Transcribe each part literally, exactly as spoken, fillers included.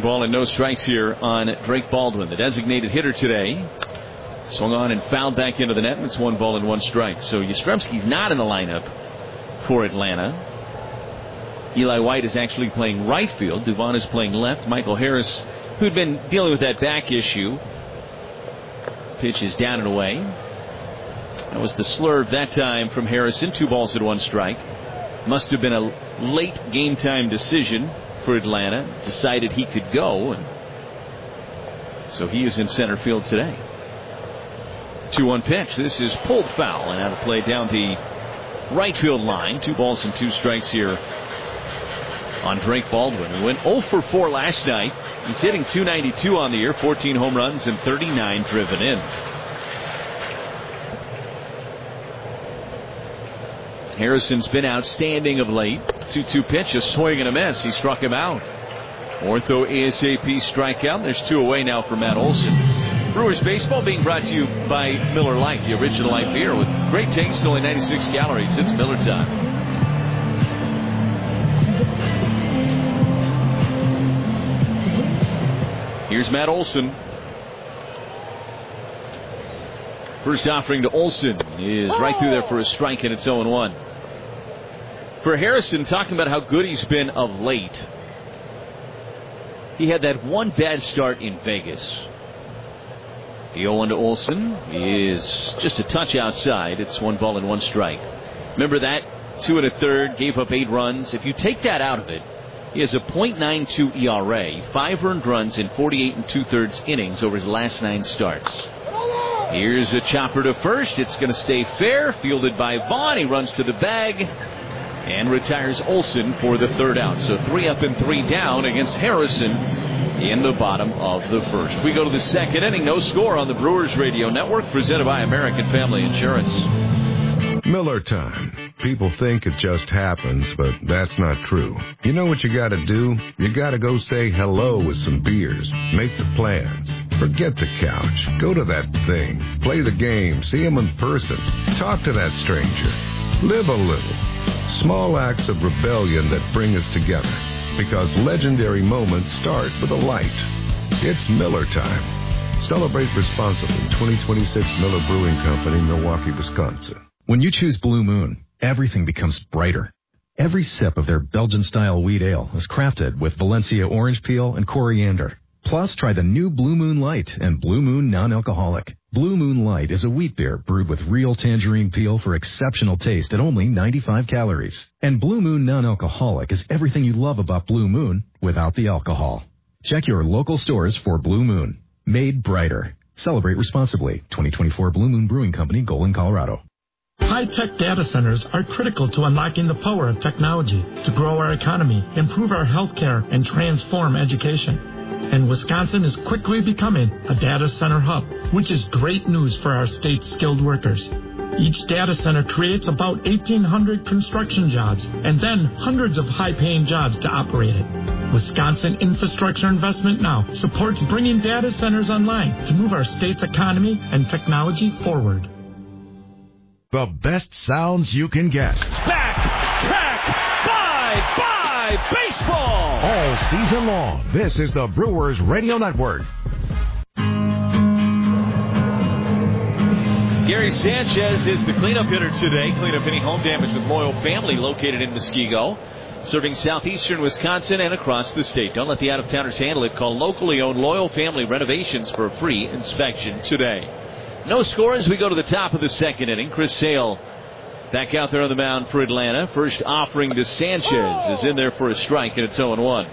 ball and no strikes here on Drake Baldwin, the designated hitter today. Swung on and fouled back into the net, and it's one ball and one strike. So Yastrzemski's not in the lineup for Atlanta. Eli White is actually playing right field. Duvon is playing left. Michael Harris, who'd been dealing with that back issue, pitch is down and away. That was the slurve that time from Harrison. Two balls and one strike. Must have been a late game time decision for Atlanta. Decided he could go, and so he is in center field today. two one pitch. This is pulled foul and out of play down the right field line. Two balls and two strikes here on Drake Baldwin, who went oh for four last night. He's hitting two ninety-two on the year, fourteen home runs and thirty-nine driven in. Harrison's been outstanding of late. two two pitch, a swing and a miss. He struck him out. Ortho ASAP strikeout. There's two away now for Matt Olson. Brewers baseball being brought to you by Miller Lite, the original light beer with great taste, only ninety-six calories. It's Miller time. Here's Matt Olson. First offering to Olson is right through there for a strike, and it's oh one. For Harrison, talking about how good he's been of late, he had that one bad start in Vegas. The oh one to Olson is just a touch outside. It's one ball and one strike. Remember that? Two and a third, gave up eight runs. If you take that out of it, he has a point nine two E R A, five earned runs in forty-eight and two-thirds innings over his last nine starts. Here's a chopper to first. It's going to stay fair. Fielded by Vaughn. He runs to the bag and retires Olson for the third out. So three up and three down against Harrison in the bottom of the first. We go to the second inning. No score on the Brewers Radio Network, presented by American Family Insurance. Miller time. People think it just happens, but that's not true. You know what you gotta do? You gotta go say hello with some beers. Make the plans. Forget the couch. Go to that thing. Play the game. See him in person. Talk to that stranger. Live a little. Small acts of rebellion that bring us together. Because legendary moments start with a light. It's Miller time. Celebrate responsibly. twenty twenty-six Miller Brewing Company, Milwaukee, Wisconsin. When you choose Blue Moon, everything becomes brighter. Every sip of their Belgian-style wheat ale is crafted with Valencia orange peel and coriander. Plus, try the new Blue Moon Light and Blue Moon Non-Alcoholic. Blue Moon Light is a wheat beer brewed with real tangerine peel for exceptional taste at only ninety-five calories. And Blue Moon Non-Alcoholic is everything you love about Blue Moon without the alcohol. Check your local stores for Blue Moon. Made brighter. Celebrate responsibly. twenty twenty-four Blue Moon Brewing Company, Golden, Colorado. High-tech data centers are critical to unlocking the power of technology to grow our economy, improve our healthcare, and transform education. And Wisconsin is quickly becoming a data center hub, which is great news for our state's skilled workers. Each data center creates about eighteen hundred construction jobs and then hundreds of high-paying jobs to operate it. Wisconsin Infrastructure Investment Now supports bringing data centers online to move our state's economy and technology forward. The best sounds you can get. Back, track, bye, bye, baseball! All season long, this is the Brewers Radio Network. Gary Sanchez is the cleanup hitter today. Clean up any home damage with Loyal Family, located in Muskego, serving southeastern Wisconsin and across the state. Don't let the out-of-towners handle it. Call locally owned Loyal Family Renovations for a free inspection today. No score as we go to the top of the second inning. Chris Sale back out there on the mound for Atlanta. First offering to Sanchez is in there for a strike, and it's oh one.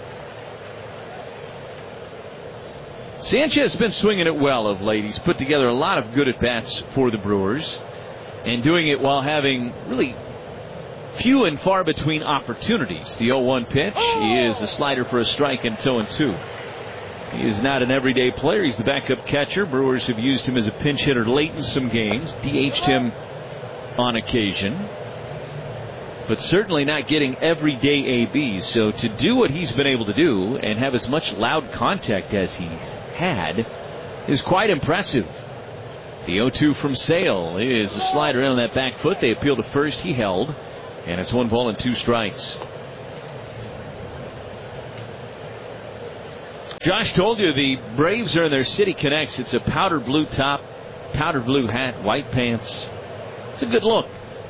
Sanchez has been swinging it well of late. He's put together a lot of good at-bats for the Brewers, and doing it while having really few and far between opportunities. The oh one pitch is a slider for a strike, and it's oh two. He is not an everyday player. He's the backup catcher. Brewers have used him as a pinch hitter late in some games, D H'd him on occasion, but certainly not getting everyday A Bs. So to do what he's been able to do and have as much loud contact as he's had is quite impressive. The oh two from Sale is a slider in on that back foot. They appeal to first. He held, and it's one ball and two strikes. Josh told you the Braves are in their City Connects. It's a powder blue top, powder blue hat, white pants. It's a good look.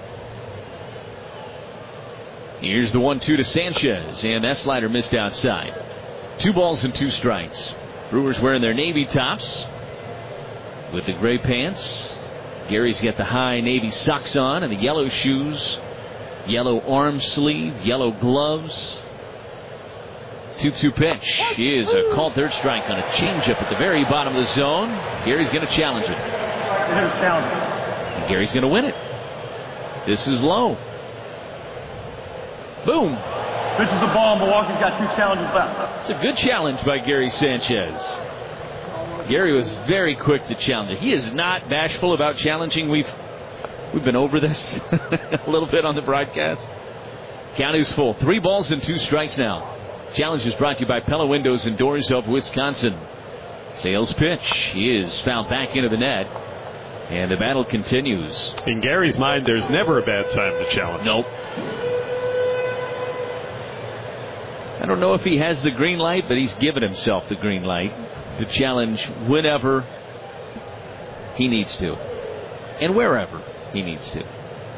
Here's the one two to Sanchez, and that slider missed outside. Two balls and two strikes. Brewers wearing their navy tops with the gray pants. Gary's got the high navy socks on and the yellow shoes, yellow arm sleeve, yellow gloves. two two pitch is a called third strike on a changeup at the very bottom of the zone. Gary's going to challenge it. And Gary's going to win it. This is low. Boom. Pitches the ball. Milwaukee's got two challenges left. It's a good challenge by Gary Sanchez. Gary was very quick to challenge it. He is not bashful about challenging. We've we've been over this a little bit on the broadcast. Count is full. Three balls and two strikes now. Challenge is brought to you by Pella Windows and Doors of Wisconsin. Sales pitch is fouled back into the net. And the battle continues. In Gary's mind, there's never a bad time to challenge. Nope. I don't know if he has the green light, but he's given himself the green light to challenge whenever he needs to. And wherever he needs to.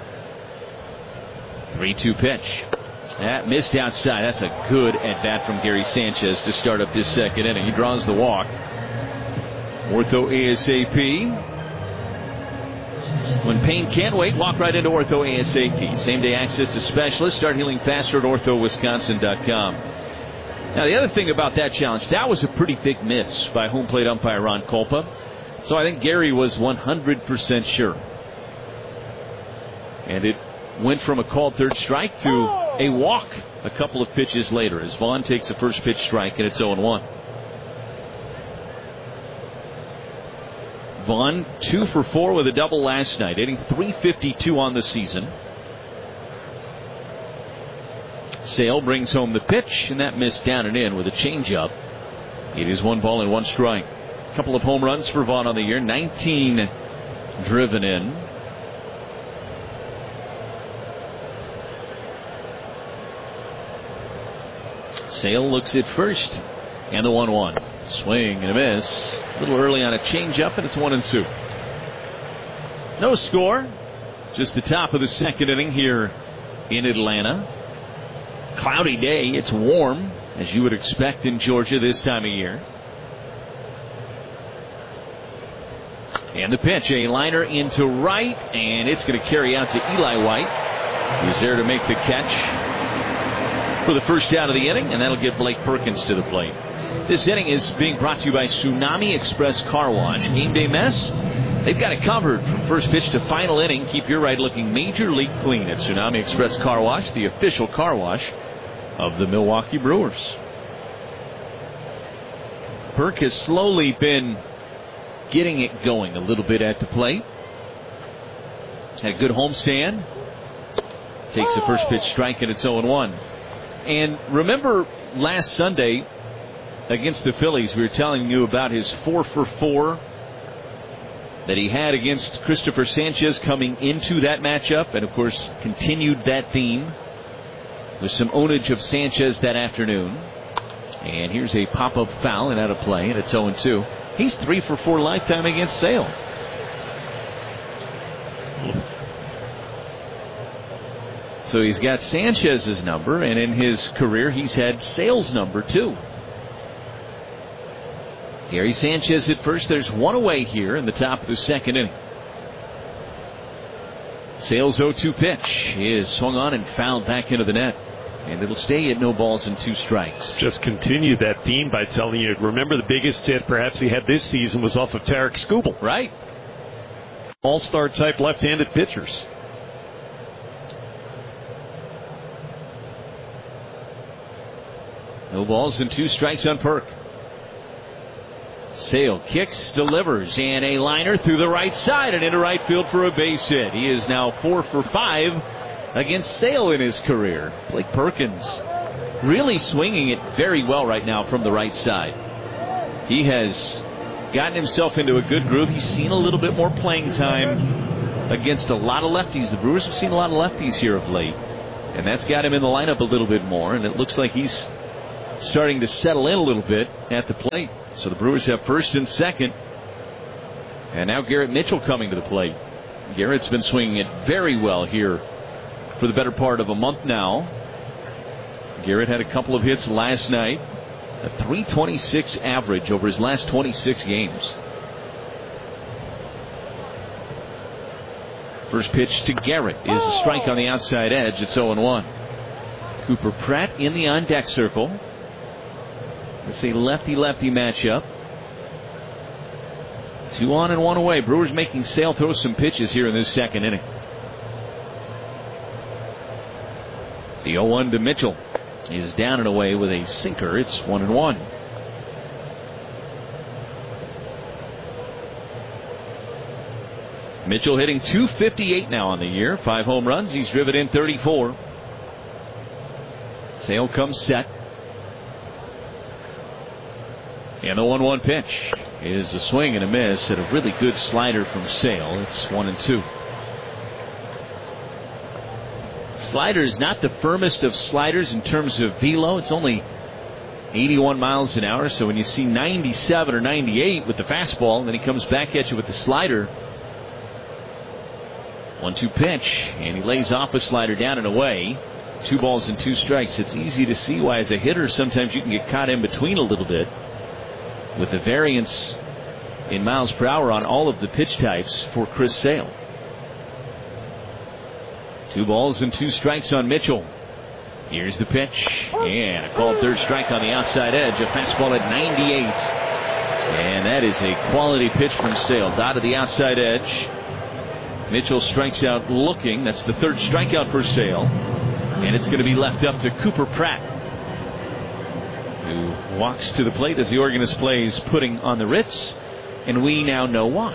three two pitch. That missed outside. That's a good at-bat from Gary Sanchez to start up this second inning. He draws the walk. Ortho ASAP. When pain can't wait, walk right into Ortho ASAP. Same-day access to specialists. Start healing faster at ortho wisconsin dot com. Now, the other thing about that challenge, that was a pretty big miss by home plate umpire Ron Kolpa. So I think Gary was one hundred percent sure. And it went from a called third strike to a walk a couple of pitches later as Vaughn takes the first pitch strike, and it's oh one. Vaughn, two for four with a double last night, hitting three fifty-two on the season. Sale brings home the pitch, and that missed down and in with a changeup. It is one ball and one strike. A couple of home runs for Vaughn on the year, nineteen driven in. Sale looks at first, and the one one. Swing and a miss. A little early on a changeup, and it's one and two. No score. Just the top of the second inning here in Atlanta. Cloudy day. It's warm, as you would expect in Georgia this time of year. And the pitch, a liner into right, and it's going to carry out to Eli White, who's there to make the catch for the first out of the inning, and that'll get Blake Perkins to the plate. This inning is being brought to you by Tsunami Express Car Wash. Game day mess? They've got it covered from first pitch to final inning. Keep your ride looking major league clean at Tsunami Express Car Wash, the official car wash of the Milwaukee Brewers. Perk has slowly been getting it going a little bit at the plate. Had a good homestand. Takes the first pitch strike, and it's oh one. And remember last Sunday against the Phillies, we were telling you about his four for four that he had against Christopher Sanchez coming into that matchup, and of course continued that theme with some ownage of Sanchez that afternoon. And here's a pop-up foul and out of play, and it's oh two. He's three for four lifetime against Sale. So he's got Sanchez's number, and in his career he's had Sale's number too. Gary Sanchez at first. There's one away here in the top of the second inning. Sale's oh two pitch is swung on and fouled back into the net. And it'll stay at no balls and two strikes. Just continue that theme by telling you, remember the biggest hit perhaps he had this season was off of Tarek Skubal. Right. All-star type left-handed pitchers. No balls and two strikes on Perk. Sale kicks, delivers, and a liner through the right side and into right field for a base hit. He is now four for five against Sale in his career. Blake Perkins really swinging it very well right now from the right side. He has gotten himself into a good groove. He's seen a little bit more playing time against a lot of lefties. The Brewers have seen a lot of lefties here of late, and that's got him in the lineup a little bit more, and it looks like he's starting to settle in a little bit at the plate. So the Brewers have first and second. And now Garrett Mitchell coming to the plate. Garrett's been swinging it very well here for the better part of a month now. Garrett had a couple of hits last night. A three twenty-six average over his last twenty-six games. First pitch to Garrett is a strike on the outside edge. It's oh and one. Cooper Pratt in the on-deck circle. It's a lefty-lefty matchup. Two on and one away. Brewers making Sale throw some pitches here in this second inning. The oh one to Mitchell is down and away with a sinker. It's one and one. Mitchell hitting two fifty-eight now on the year. Five home runs. He's driven in thirty-four. Sale comes set. And the one one pitch is a swing and a miss at a really good slider from Sale. It's one and two. Slider is not the firmest of sliders in terms of velo. It's only eighty-one miles an hour. So when you see ninety-seven or ninety-eight with the fastball, and then he comes back at you with the slider. one two pitch, and he lays off a slider down and away. Two balls and two strikes. It's easy to see why, as a hitter, sometimes you can get caught in between a little bit with the variance in miles per hour on all of the pitch types for Chris Sale. Two balls and two strikes on Mitchell. Here's the pitch, and a called third strike on the outside edge. A fastball at ninety-eight, and that is a quality pitch from Sale. Dot to the outside edge. Mitchell strikes out looking. That's the third strikeout for Sale. And it's going to be left up to Cooper Pratt, who walks to the plate as the organist plays Putting on the Ritz. And we now know why.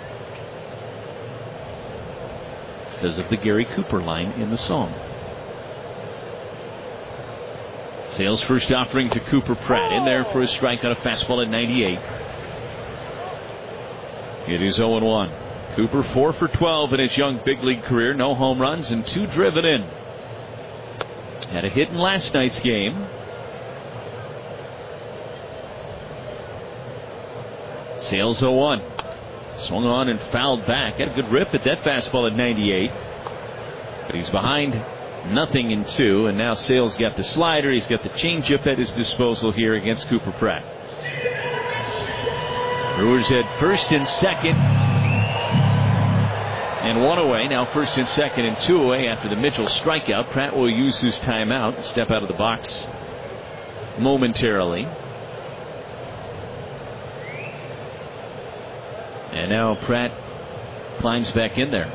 Because of the Gary Cooper line in the song. Sale's first offering to Cooper Pratt. In there for a strike on a fastball at ninety-eight. It is oh and one. Cooper four for twelve in his young big league career. No home runs and two driven in. Had a hit in last night's game. Sale's oh one. Swung on and fouled back. Had a good rip at that fastball at ninety-eight. But he's behind nothing in two. And now Sale's got the slider. He's got the changeup at his disposal here against Cooper Pratt. Brewers had first and second. And one away. Now first and second and two away after the Mitchell strikeout. Pratt will use his timeout and step out of the box momentarily. And now Pratt climbs back in there.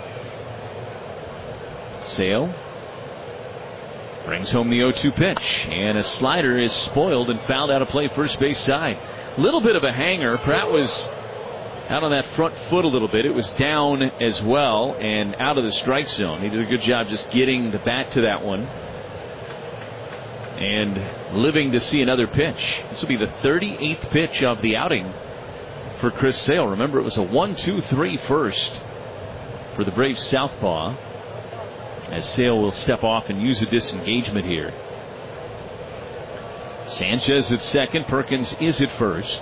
Sale brings home the oh two pitch. And a slider is spoiled and fouled out of play first base side. Little bit of a hanger. Pratt was out on that front foot a little bit. It was down as well and out of the strike zone. He did a good job just getting the bat to that one and living to see another pitch. This will be the thirty-eighth pitch of the outing for Chris Sale. Remember, it was a one two three first for the Braves southpaw, as Sale will step off and use a disengagement here. Sanchez at second. Perkins is at first.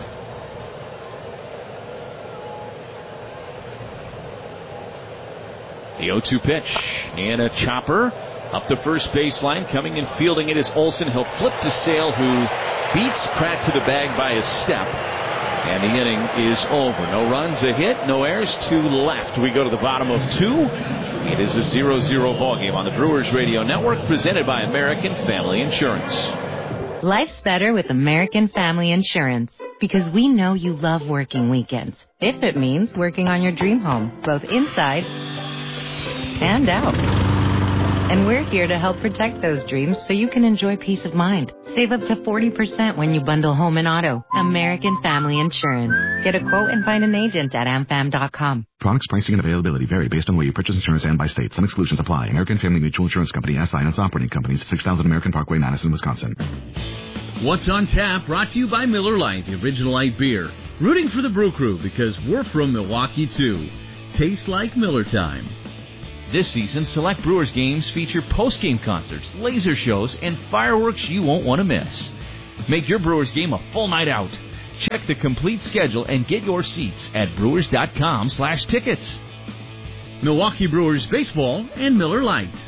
The oh two pitch, and a chopper up the first baseline. Coming and fielding it is Olsen. He'll flip to Sale, who beats Pratt to the bag by a step. And the inning is over. No runs, a hit, no errors, two left. We go to the bottom of two. It is a zero zero ball game on the Brewers Radio Network, presented by American Family Insurance. Life's better with American Family Insurance, because we know you love working weekends. If it means working on your dream home, both inside and out. And we're here to help protect those dreams so you can enjoy peace of mind. Save up to forty percent when you bundle home and auto. American Family Insurance. Get a quote and find an agent at am fam dot com. Products, pricing, and availability vary based on where you purchase insurance and by state. Some exclusions apply. American Family Mutual Insurance Company, S I and its operating companies, six thousand American Parkway, Madison, Wisconsin. What's on Tap, brought to you by Miller Lite, the original light beer. Rooting for the Brew Crew because we're from Milwaukee, too. Taste like Miller time. This season, select Brewers games feature post-game concerts, laser shows, and fireworks you won't want to miss. Make your Brewers game a full night out. Check the complete schedule and get your seats at brewers.com slash tickets. Milwaukee Brewers Baseball and Miller Lite.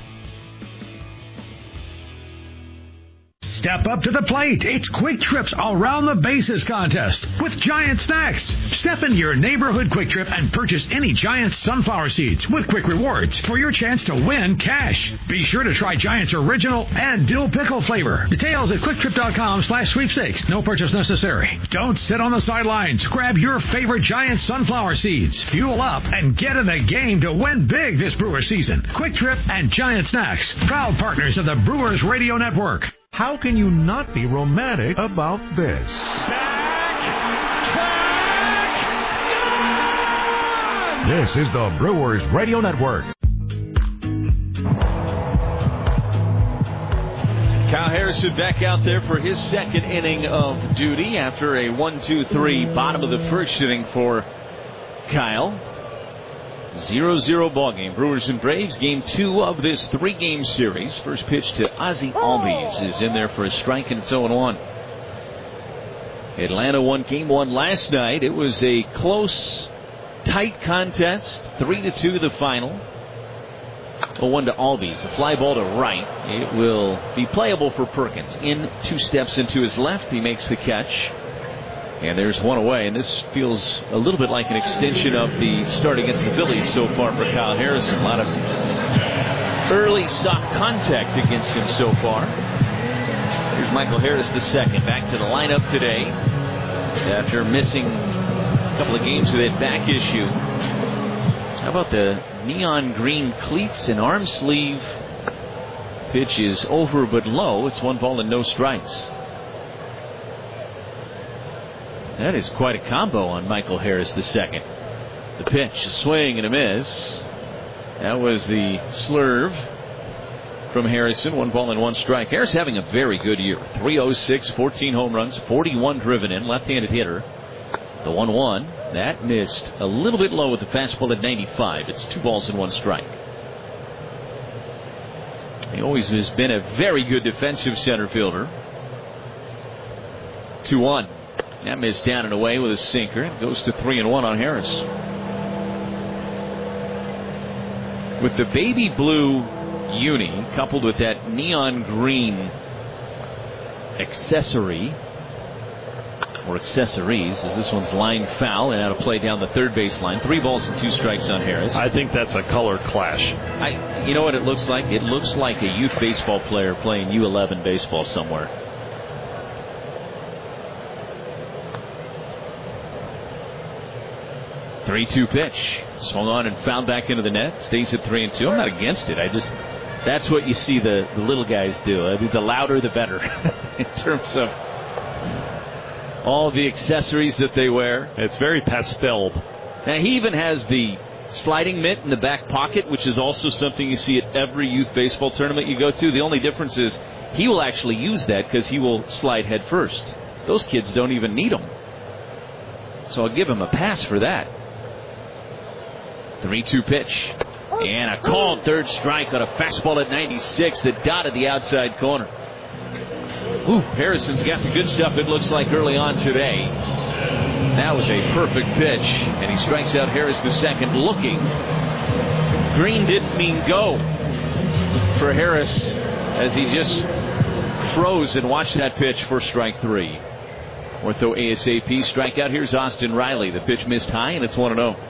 Step up to the plate. It's Quick Trip's Around the Bases contest with Giant Snacks. Step into your neighborhood Quick Trip and purchase any Giant sunflower seeds with Quick Rewards for your chance to win cash. Be sure to try Giant's original and dill pickle flavor. Details at quicktrip.com slash sweepstakes. No purchase necessary. Don't sit on the sidelines. Grab your favorite Giant sunflower seeds. Fuel up and get in the game to win big this Brewers season. Quick Trip and Giant Snacks, proud partners of the Brewers Radio Network. How can you not be romantic about this? Back, track, This is the Brewers Radio Network. Kyle Harrison back out there for his second inning of duty after a one two three bottom of the first inning for Kyle. zero zero ball game. Brewers and Braves, game two of this three-game series. First pitch to Ozzie Albies is in there for a strike, and it's oh one. Atlanta won game one last night. It was a close, tight contest. three to two the final. oh one to Albies. A fly ball to right. It will be playable for Perkins. In two steps into his left. He makes the catch. And there's one away, and this feels a little bit like an extension of the start against the Phillies so far for Kyle Harrison. A lot of early soft contact against him so far. Here's Michael Harris the second, back to the lineup today after missing a couple of games with that back issue. How about the neon green cleats and arm sleeve? Pitch is over but low. It's one ball and no strikes. That is quite a combo on Michael Harris the second. The pitch, a swing and a miss. That was the slurve from Harrison. One ball and one strike. Harris having a very good year. three oh six, fourteen home runs, forty-one driven in. Left-handed hitter. The one one. That missed a little bit low with the fastball at ninety-five. It's two balls and one strike. He always has been a very good defensive center fielder. two one. That missed down and away with a sinker. It goes to three and one on Harris. With the baby blue uni coupled with that neon green accessory or accessories, as this one's line foul and out of play down the third base line. Three balls and two strikes on Harris. I think that's a color clash. I, you know what it looks like? It looks like a youth baseball player playing U eleven baseball somewhere. three two pitch. Swung on and fouled back into the net. Stays at three and two. I'm not against it. I just, that's what you see the, the little guys do. I mean, the louder, the better in terms of all the accessories that they wear. It's very pastel. Now, he even has the sliding mitt in the back pocket, which is also something you see at every youth baseball tournament you go to. The only difference is he will actually use that because he will slide head first. Those kids don't even need them. So I'll give him a pass for that. three two pitch. And a called third strike on a fastball at ninety-six that dotted the outside corner. Ooh, Harrison's got the good stuff, it looks like, early on today. That was a perfect pitch. And he strikes out Harris the second looking. Green didn't mean go for Harris as he just froze and watched that pitch for strike three. Ortho ASAP strikeout. Here's Austin Riley. The pitch missed high, and it's one and oh.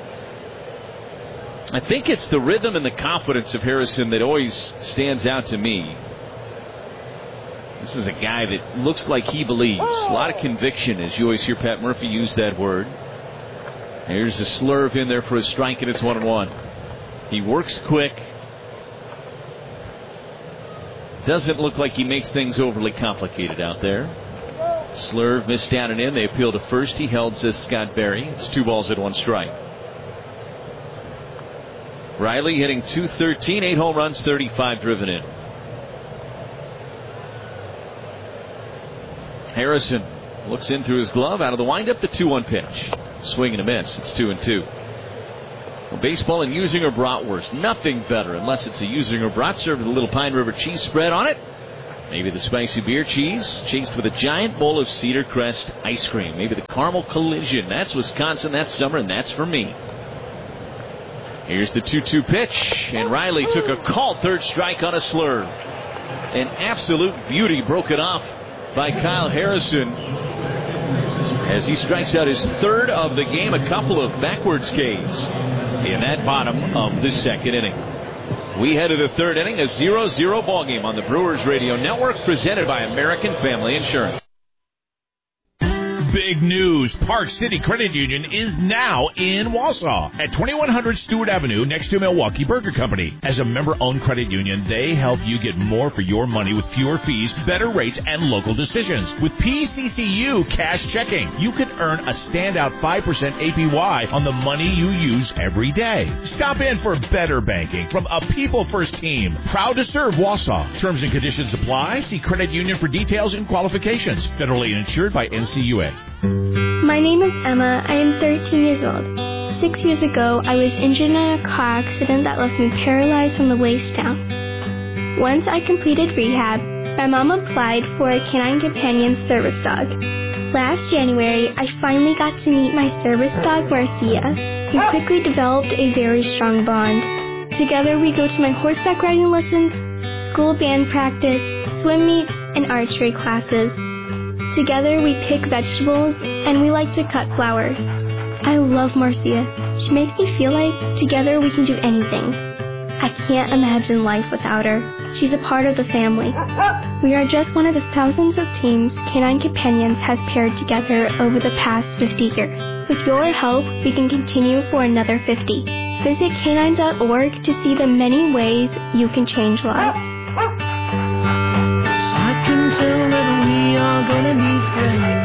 I think it's the rhythm and the confidence of Harrison that always stands out to me. This is a guy that looks like he believes. A lot of conviction, as you always hear Pat Murphy use that word. Here's a slurve in there for a strike, and it's one and one. He works quick. Doesn't look like he makes things overly complicated out there. Slurve missed down and in. They appeal to first. He held, says Scott Berry. It's two balls and one strike. Riley hitting two thirteen, eight home runs, thirty-five driven in. Harrison looks in through his glove, out of the windup, the two one pitch. Swing and a miss. It's two and two. Well, baseball and using or bratwurst, nothing better unless it's a using or brat served with a little Pine River cheese spread on it. Maybe the spicy beer cheese, chased with a giant bowl of Cedar Crest ice cream. Maybe the caramel collision. That's Wisconsin, that's summer, and that's for me. Here's the two two pitch, and Riley took a called third strike on a slurve. An absolute beauty, broken off by Kyle Harrison as he strikes out his third of the game. A couple of backwards Ks in that bottom of the second inning. We head to the third inning, a zero zero ball game on the Brewers Radio Network, presented by American Family Insurance. Big news. Park City Credit Union is now in Wausau at twenty-one hundred Stewart Avenue next to Milwaukee Burger Company. As a member-owned credit union, they help you get more for your money with fewer fees, better rates, and local decisions. With P C C U Cash Checking, you can earn a standout five percent A P Y on the money you use every day. Stop in for better banking from a people-first team. Proud to serve Wausau. Terms and conditions apply. See credit union for details and qualifications. Federally insured by N C U A. My name is Emma. I am thirteen years old. Six years ago, I was injured in a car accident that left me paralyzed from the waist down. Once I completed rehab, my mom applied for a Canine Companion service dog. Last January, I finally got to meet my service dog, Marcia. We quickly developed a very strong bond. Together, we go to my horseback riding lessons, school band practice, swim meets, and archery classes. Together, we pick vegetables, and we like to cut flowers. I love Marcia. She makes me feel like together we can do anything. I can't imagine life without her. She's a part of the family. We are just one of the thousands of teams Canine Companions has paired together over the past fifty years. With your help, we can continue for another fifty. Visit canine dot org to see the many ways you can change lives. I can tell that we are gonna be friends.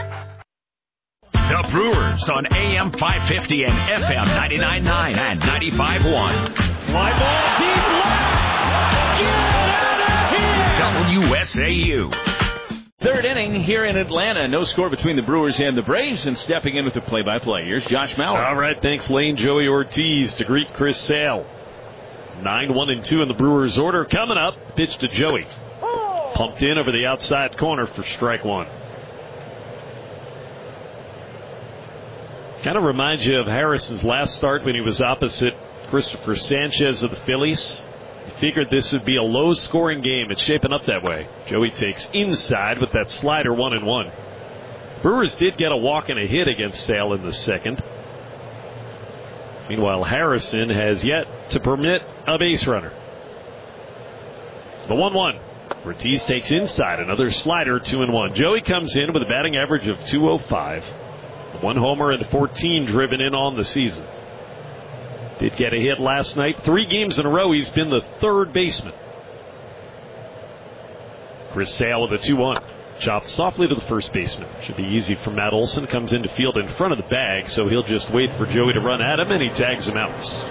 The Brewers on A M five fifty and F M ninety-nine point nine and ninety-five point one. Fly ball deep left. Get out of here. W S A U. Third inning here in Atlanta. No score between the Brewers and the Braves, and stepping in with the play-by-play. Here's Josh Mauer. All right, thanks, Lane. Joey Ortiz to greet Chris Sale. nine one and two in the Brewers' order. Coming up, pitch to Joey. Pumped in over the outside corner for strike one. Kind of reminds you of Harrison's last start when he was opposite Christopher Sanchez of the Phillies. He figured this would be a low-scoring game. It's shaping up that way. Joey takes inside with that slider, one and one. Brewers did get a walk and a hit against Sale in the second. Meanwhile, Harrison has yet to permit a base runner. The one one. Ortiz takes inside, another slider, two and one. Joey comes in with a batting average of two oh five. One homer and fourteen driven in on the season. Did get a hit last night. Three games in a row, he's been the third baseman. Chris Sale with a two one. Chopped softly to the first baseman. Should be easy for Matt Olson. Comes into field in front of the bag, so he'll just wait for Joey to run at him, and he tags him out.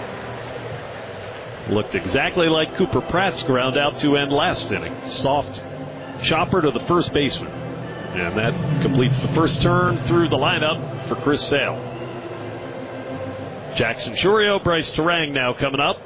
Looked exactly like Cooper Pratt's ground out to end last inning. Soft chopper to the first baseman. And that completes the first turn through the lineup for Chris Sale. Jackson Chourio, Bryce Terang now coming up.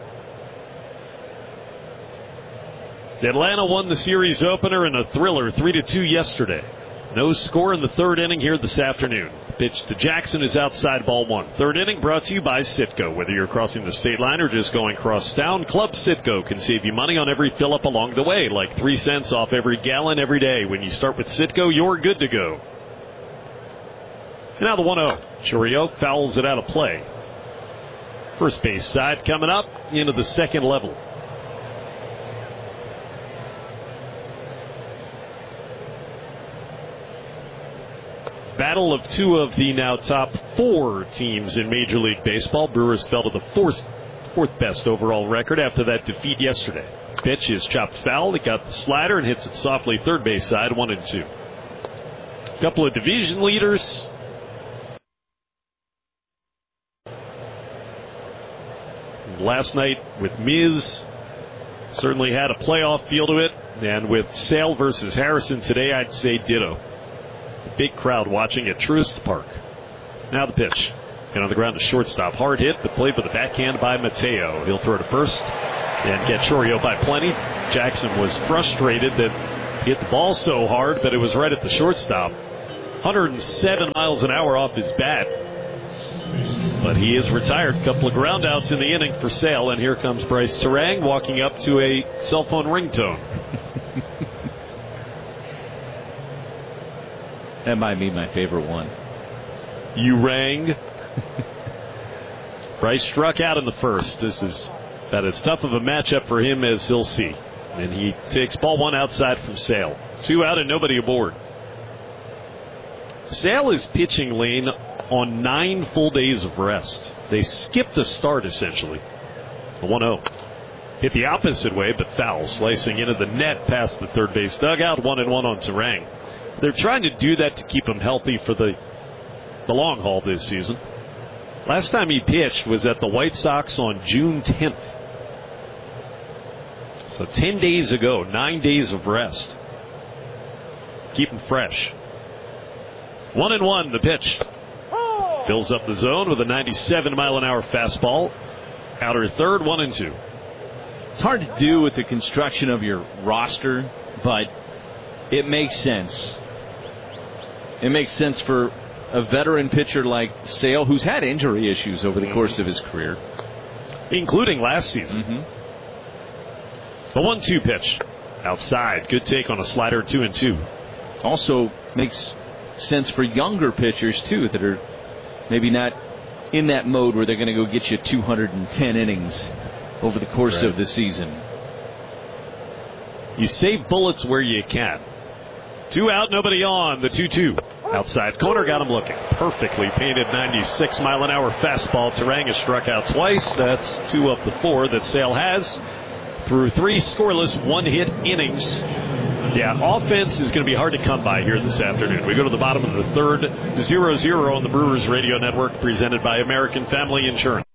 Atlanta won the series opener in a thriller, three to two yesterday. No score in the third inning here this afternoon. Pitch to Jackson is outside, ball one. Third inning brought to you by Citgo. Whether you're crossing the state line or just going cross town, Club Citgo can save you money on every fill-up along the way, like three cents off every gallon every day. When you start with Citgo, you're good to go. And now the one oh. Chourio fouls it out of play. First base side coming up into the second level. Battle of two of the now top four teams in Major League Baseball. Brewers fell to the fourth, fourth best overall record after that defeat yesterday. Pitch is chopped foul. It got the slider and hits it softly third base side, one and two. A couple of division leaders. Last night with Miz, certainly had a playoff feel to it. And with Sale versus Harrison today, I'd say ditto. Big crowd watching at Truist Park. Now the pitch. And on the ground to shortstop. Hard hit, but played with a backhand by Mateo. He'll throw to first. and get Chourio by plenty. Jackson was frustrated that he hit the ball so hard, but it was right at the shortstop. one hundred seven miles an hour off his bat. But he is retired. A couple of ground outs in the inning for Sale, and here comes Bryce Turang walking up to a cell phone ringtone. That might be my favorite one. You rang. Bryce struck out in the first. This is about as tough of a matchup for him as he'll see. And he takes ball one outside from Sale. Two out and nobody aboard. Sale is pitching, Lane, on nine full days of rest. They skipped a start, essentially. The one oh. Hit the opposite way, but foul, slicing into the net past the third base dugout. One and one on Turang. They're trying to do that to keep him healthy for the, the long haul this season. Last time he pitched was at the White Sox on June tenth. So ten days ago, nine days of rest. Keep him fresh. One and one, the pitch. Fills up the zone with a ninety-seven mile an hour fastball. Outer third, one and two. It's hard to do with the construction of your roster, but it makes sense. It makes sense for a veteran pitcher like Sale, who's had injury issues over the course of his career, including last season. Mm-hmm. The one two pitch. Outside. Good take on a slider, two and two. Also makes sense for younger pitchers, too, that are maybe not in that mode where they're going to go get you two hundred ten innings over the course right. of the season. You save bullets where you can. Two out, nobody on. The two two. Outside corner, got him looking. Perfectly painted ninety-six mile an hour fastball. Turang has struck out twice. That's two of the four that Sale has through three scoreless, one hit innings. Yeah, offense is going to be hard to come by here this afternoon. We go to the bottom of the third, zero zero on the Brewers Radio Network, presented by American Family Insurance.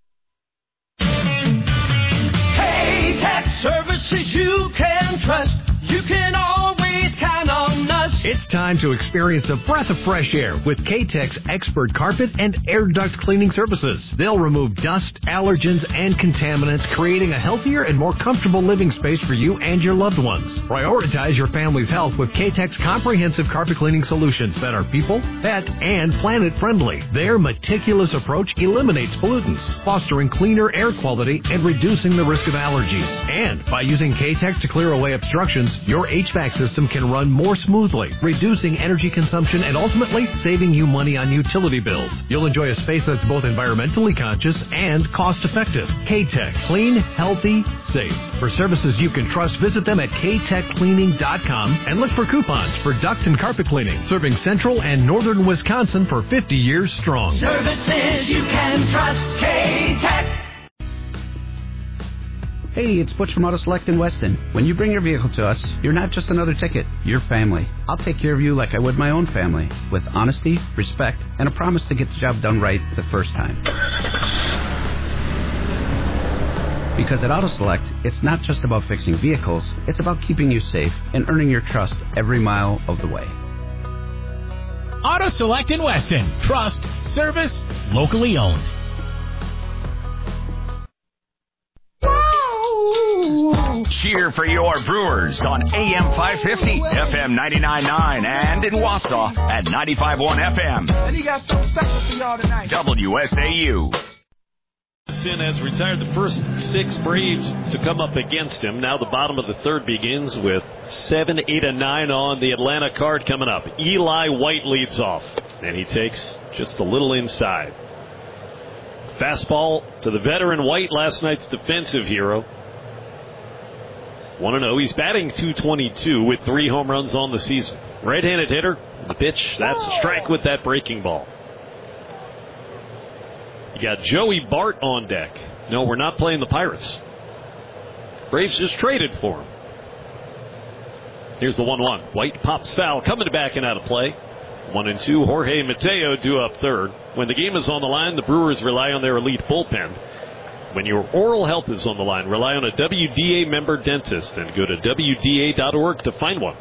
K-Tech services you can trust. You can always count on us. It's time to experience a breath of fresh air with K-Tech's expert carpet and air duct cleaning services. They'll remove dust, allergens, and contaminants, creating a healthier and more comfortable living space for you and your loved ones. Prioritize your family's health with K-Tech's comprehensive carpet cleaning solutions that are people, pet, and planet friendly. Their meticulous approach eliminates pollutants, fostering cleaner air quality and reducing the risk of allergies. And by using K-Tech to clear away obstructions, your H V A C system can run more smoothly, reducing energy consumption and ultimately saving you money on utility bills. You'll enjoy a space that's both environmentally conscious and cost-effective. K-Tech. Clean, healthy, safe. For services you can trust, visit them at k tech cleaning dot com and look for coupons for duct and carpet cleaning, serving central and northern Wisconsin for fifty years strong. Services you can trust. K-Tech. Hey, it's Butch from Auto Select in Weston. When you bring your vehicle to us, you're not just another ticket, you're family. I'll take care of you like I would my own family, with honesty, respect, and a promise to get the job done right the first time. Because at Auto Select, it's not just about fixing vehicles, it's about keeping you safe and earning your trust every mile of the way. Auto Select in Weston. Trust, service, locally owned. Cheer for your Brewers on A M five fifty, F M ninety-nine point nine, and in Wausau at ninety-five point one F M. And he got something special for y'all tonight. W S A U. Sin has retired the first six Braves to come up against him. Now the bottom of the third begins with seven, eight, and nine on the Atlanta card coming up. Eli White leads off, and he takes just a little inside. Fastball to the veteran White, last night's defensive hero. one and oh. He's batting two twenty-two with three home runs on the season. Right-handed hitter. The pitch, that's a strike with that breaking ball. You got Joey Bart on deck. No, we're not playing the Pirates. Braves just traded for him. Here's the one one. White pops foul, coming back and out of play. One and two. Jorge Mateo due up third. When the game is on the line, the Brewers rely on their elite bullpen. When your oral health is on the line, rely on a W D A member dentist and go to W D A dot org to find one.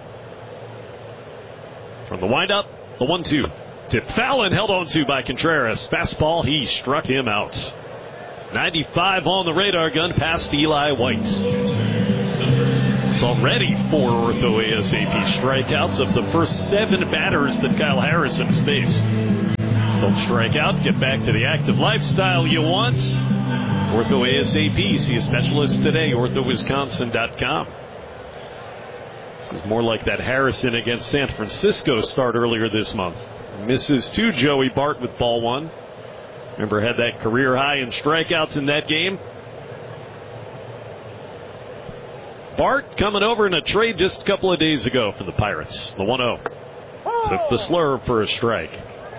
From the windup, the one two. Tip foul and held on to by Contreras. Fastball, he struck him out. ninety-five on the radar gun past Eli White. It's already four Ortho ASAP strikeouts of the first seven batters that Kyle Harrison has faced. Don't strike out. Get back to the active lifestyle you want. Ortho ASAP. See a specialist today. ortho wisconsin dot com. This is more like that Harrison against San Francisco start earlier this month. Misses two. Joey Bart with ball one. Remember, had that career high in strikeouts in that game. Bart coming over in a trade just a couple of days ago for the Pirates. The one oh. Took the slurve for a strike.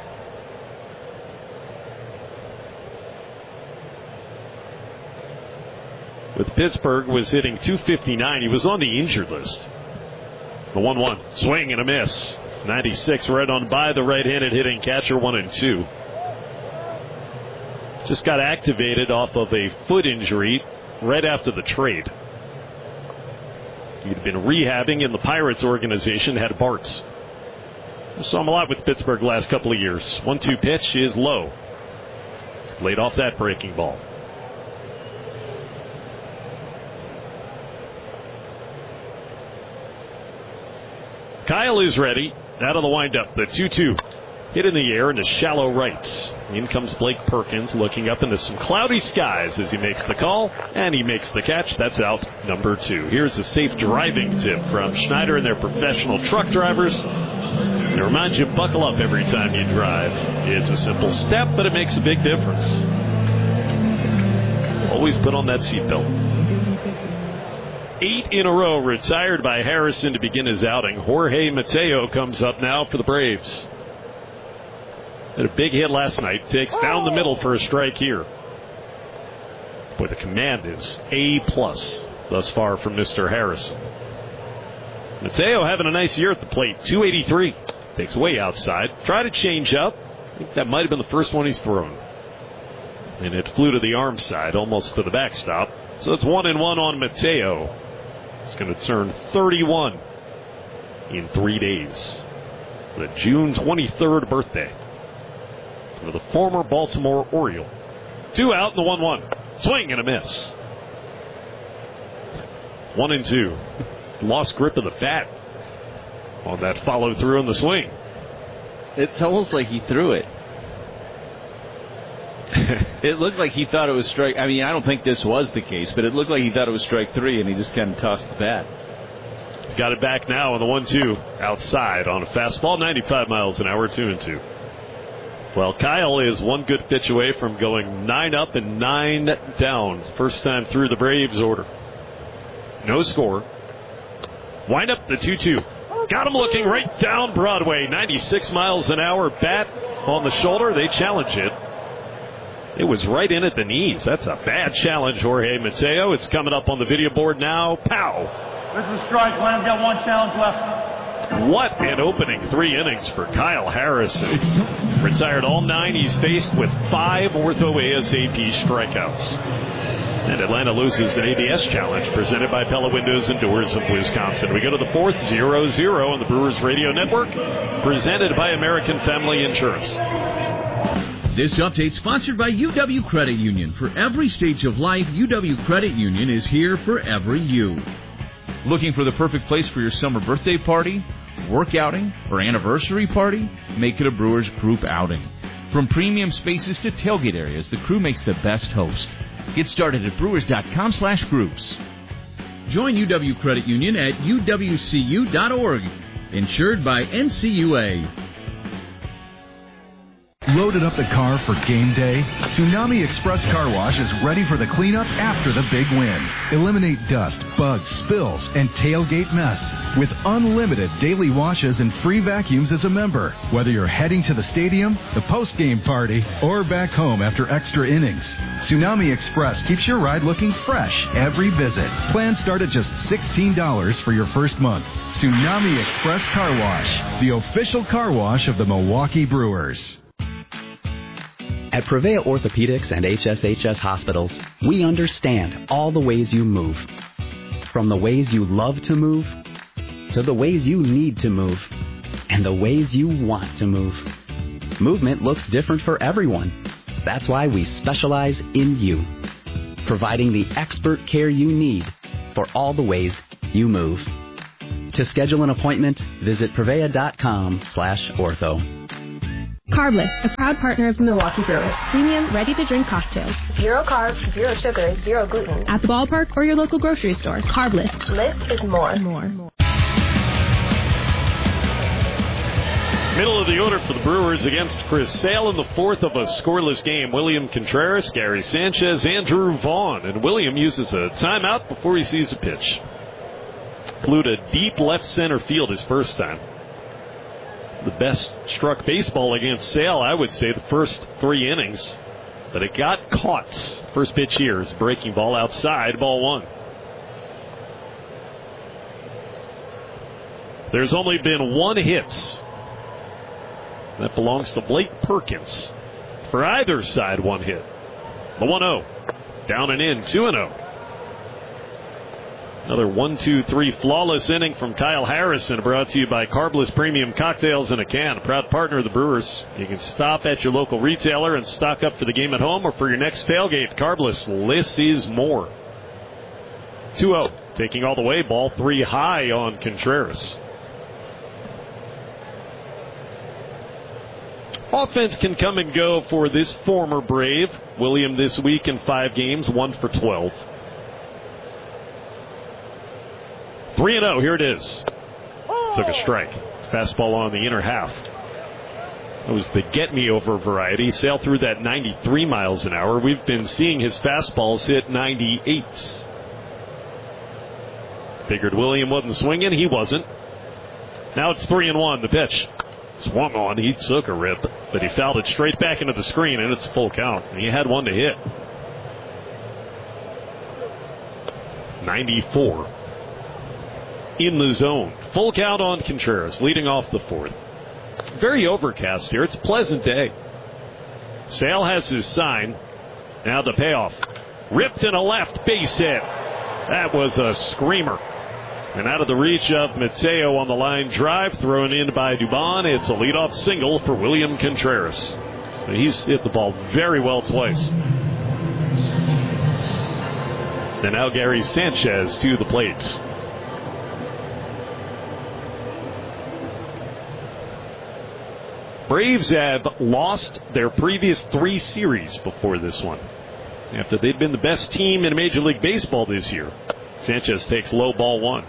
With Pittsburgh, was hitting two fifty-nine. He was on the injured list. The one one. Swing and a miss. ninety-six right on by the right-handed hitting catcher, one and two. Just got activated off of a foot injury right after the trade. He'd been rehabbing in the Pirates organization, had Bart's. Saw him a lot with Pittsburgh last couple of years. one two pitch is low. Laid off that breaking ball. Kyle is ready. Out of the windup, the two two. Hit in the air into shallow right. In comes Blake Perkins looking up into some cloudy skies as he makes the call, and he makes the catch. That's out number two. Here's a safe driving tip from Schneider and their professional truck drivers. It reminds you, buckle up every time you drive. It's a simple step, but it makes a big difference. Always put on that seatbelt. Eight in a row retired by Harrison to begin his outing. Jorge Mateo comes up now for the Braves. Had a big hit last night. Takes down the middle for a strike here. Boy, the command is A plus thus far from Mister Harrison. Mateo having a nice year at the plate. two eighty-three. Takes way outside. Tried to change up. I think that might have been the first one he's thrown. And it flew to the arm side, almost to the backstop. So it's one and one on Mateo. He's going to turn thirty-one in three days. The June twenty-third birthday for the former Baltimore Oriole. Two out and the one one. Swing and a miss. One and two. Lost grip of the bat on that follow through on the swing. It's almost like he threw it. It looked like he thought it was strike. I mean, I don't think this was the case, but it looked like he thought it was strike three, and he just kind of tossed the bat. He's got it back now on the one two outside on a fastball, ninety-five miles an hour, two and two. Well, Kyle is one good pitch away from going nine up and nine down. First time through the Braves order. No score. Wind up the two two. Got him looking right down Broadway. ninety-six miles an hour, bat on the shoulder. They challenge it. It was right in at the knees. That's a bad challenge, Jorge Mateo. It's coming up on the video board now. Pow! This is a strike. Lamb's got one challenge left. What an opening three innings for Kyle Harrison. Retired all nine he's faced with five Ortho ASAP strikeouts. And Atlanta loses an A B S challenge presented by Pella Windows and Doors of Wisconsin. We go to the fourth, zero zero on the Brewers Radio Network, presented by American Family Insurance. This update sponsored by U W Credit Union. For every stage of life, U W Credit Union is here for every you. Looking for the perfect place for your summer birthday party, work outing, or anniversary party? Make it a Brewers group outing. From premium spaces to tailgate areas, the crew makes the best host. Get started at brewers.com slash groups. Join U W Credit Union at U W C U dot org. Insured by N C U A. Loaded up the car for game day? Tsunami Express Car Wash is ready for the cleanup after the big win. Eliminate dust, bugs, spills, and tailgate mess with unlimited daily washes and free vacuums as a member. Whether you're heading to the stadium, the post-game party, or back home after extra innings, Tsunami Express keeps your ride looking fresh every visit. Plans start at just sixteen dollars for your first month. Tsunami Express Car Wash, the official car wash of the Milwaukee Brewers. At Prevea Orthopedics and H S H S Hospitals, we understand all the ways you move. From the ways you love to move, to the ways you need to move, and the ways you want to move. Movement looks different for everyone. That's why we specialize in you. providing the expert care you need for all the ways you move. To schedule an appointment, visit Prevea.com slash ortho. Carbless, a proud partner of Milwaukee Brewers. Premium, ready-to-drink cocktails. Zero carbs, zero sugar, zero gluten. At the ballpark or your local grocery store. Carbless. Less is more. More. Middle of the order for the Brewers against Chris Sale in the fourth of a scoreless game. William Contreras, Gary Sanchez, Andrew Vaughn. And William uses a timeout before he sees a pitch. Flew to deep left center field his first time. The best struck baseball against Sale, I would say, the first three innings. But it got caught. First pitch here is breaking ball outside, ball one. There's only been one hit. That belongs to Blake Perkins. For either side, one hit. The one oh. Down and in, two and oh. Another one two three flawless inning from Kyle Harrison, brought to you by Carbless Premium Cocktails in a Can, a proud partner of the Brewers. You can stop at your local retailer and stock up for the game at home or for your next tailgate. Carbless, less is more. two oh. Taking all the way, ball three high on Contreras. Offense can come and go for this former Brave. William this week in five games, one for twelve. three and oh, here it is. Took a strike. Fastball on the inner half. It was the get-me-over variety. Sale through that ninety-three miles an hour. We've been seeing his fastballs hit ninety-eight. Figured William wasn't swinging. He wasn't. Now it's three and one. The pitch. Swung on, he took a rip, but he fouled it straight back into the screen, and it's a full count. And he had one to hit. ninety-four. In the zone. Full count on Contreras, leading off the fourth. Very overcast here. It's a pleasant day. Sale has his sign. Now the payoff. Ripped in a left base hit. That was a screamer. And out of the reach of Mateo on the line drive, thrown in by Dubon. It's a leadoff single for William Contreras. So he's hit the ball very well twice. And now Gary Sanchez to the plate. Braves have lost their previous three series before this one, after they'd been the best team in Major League Baseball this year. Sanchez takes low, ball one.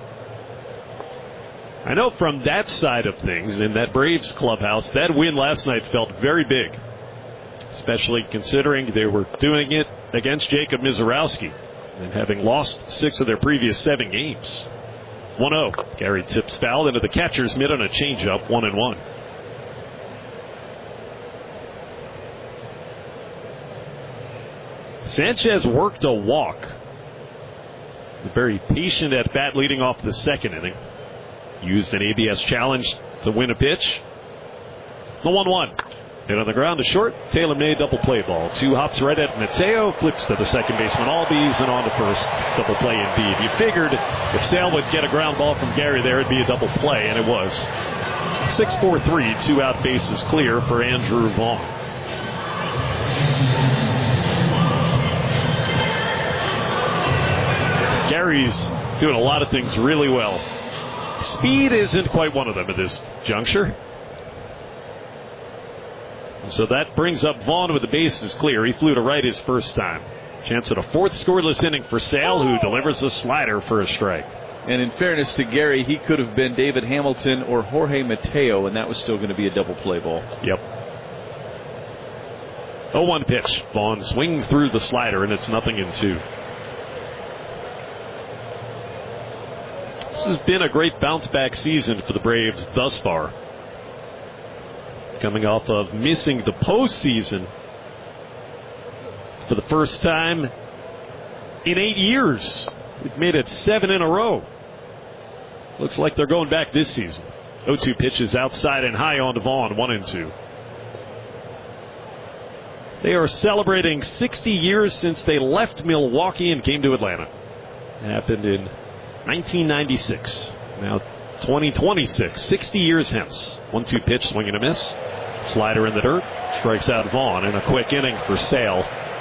I know from that side of things, in that Braves clubhouse, that win last night felt very big, especially considering they were doing it against Jacob Mizorowski and having lost six of their previous seven games. one oh. Gary tips foul into the catcher's mitt on a changeup, one and one. Sanchez worked a walk. A very patient at bat leading off the second inning. Used an A B S challenge to win a pitch. The one one. Hit on the ground to short. Taylor-made double play ball. Two hops right at Mateo. Flips to the second baseman Albies and on to first. Double play indeed. You figured if Sale would get a ground ball from Gary there, it'd be a double play, and it was. six four three. Two out bases clear for Andrew Vaughn. Gary's doing a lot of things really well. Speed isn't quite one of them at this juncture. So that brings up Vaughn with the bases clear. He flew to right his first time. Chance at a fourth scoreless inning for Sale, who delivers a slider for a strike. And in fairness to Gary, he could have been David Hamilton or Jorge Mateo, and that was still going to be a double play ball. Yep. oh one pitch. Vaughn swings through the slider, and it's nothing in two. This has been a great bounce-back season for the Braves thus far. Coming off of missing the postseason for the first time in eight years. We've made it seven in a row. Looks like they're going back this season. oh two pitches outside and high on to Vaughn, one and two. They are celebrating sixty years since they left Milwaukee and came to Atlanta. It happened in nineteen ninety-six. Now twenty twenty-six, sixty years hence. one two pitch, swing and a miss. Slider in the dirt. Strikes out Vaughn in a quick inning for Sale.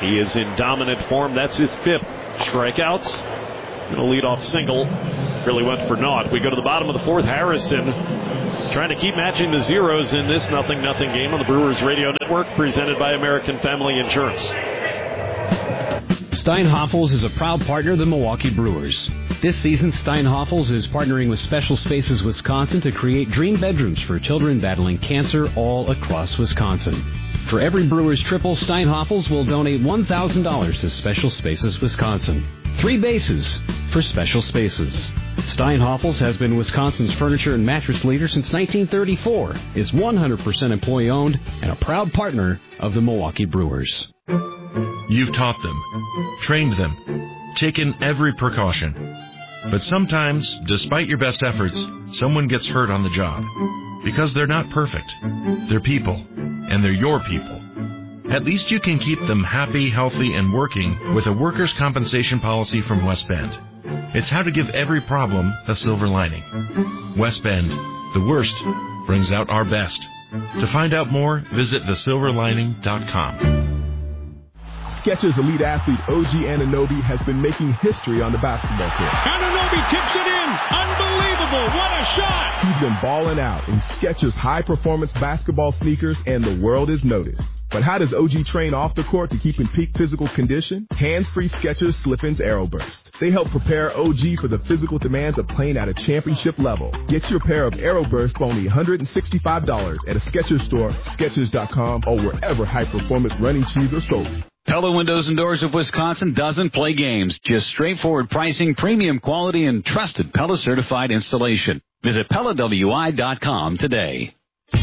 He is in dominant form. That's his fifth strikeouts. Going to lead off single. Really went for naught. We go to the bottom of the fourth. Harrison trying to keep matching the zeros in this nothing nothing game on the Brewers Radio Network, presented by American Family Insurance. Steinhoffels is a proud partner of the Milwaukee Brewers. This season, Steinhoffels is partnering with Special Spaces Wisconsin to create dream bedrooms for children battling cancer all across Wisconsin. For every Brewers triple, Steinhoffels will donate one thousand dollars to Special Spaces Wisconsin. Three bases for Special Spaces. Steinhoffels has been Wisconsin's furniture and mattress leader since nineteen thirty-four, is one hundred percent employee-owned, and a proud partner of the Milwaukee Brewers. You've taught them, trained them, taken every precaution. But sometimes, despite your best efforts, someone gets hurt on the job. Because they're not perfect. They're people, and they're your people. At least you can keep them happy, healthy, and working with a workers' compensation policy from West Bend. It's how to give every problem a silver lining. West Bend, the worst brings out our best. To find out more, visit the silver lining dot com. Skechers elite athlete O G Anunoby has been making history on the basketball court. Anunoby tips it in. Unbelievable. What a shot. He's been balling out in Skechers high-performance basketball sneakers, and the world has noticed. But how does O G train off the court to keep in peak physical condition? Hands-free Skechers Slip-ins Aeroburst. They help prepare O G for the physical demands of playing at a championship level. Get your pair of Aeroburst for only one hundred sixty-five dollars at a Skechers store, Skechers dot com, or wherever high-performance running shoes are sold. Pella Windows and Doors of Wisconsin doesn't play games. Just straightforward pricing, premium quality, and trusted Pella certified installation. Visit Pella W I dot com today.